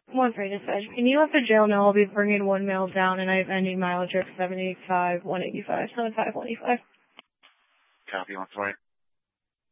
One for dispatch. Can you let the jail know I'll be bringing one mail down and I have ending mileage of 75, 185, 75, 185. Copy, 140.